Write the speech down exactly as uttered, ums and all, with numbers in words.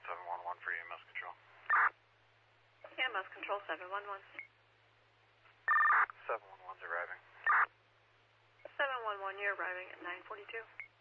seven one one for E M S control. E M S control seven one one. seven one one's arriving. seven one one, you're arriving at nine forty-two.